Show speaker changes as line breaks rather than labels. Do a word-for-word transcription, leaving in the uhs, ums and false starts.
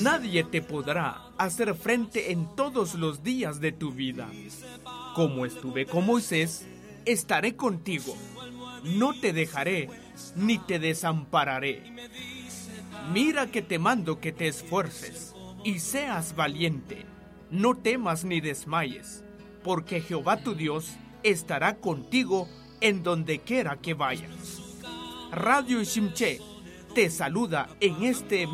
Nadie te podrá hacer frente en todos los días de tu vida. Como estuve con Moisés, estaré contigo. No te dejaré, ni te desampararé. Mira que te mando que te esfuerces, y seas valiente. No temas ni desmayes, porque Jehová tu Dios estará contigo en donde quiera que vayas. Radio Shimche te saluda en este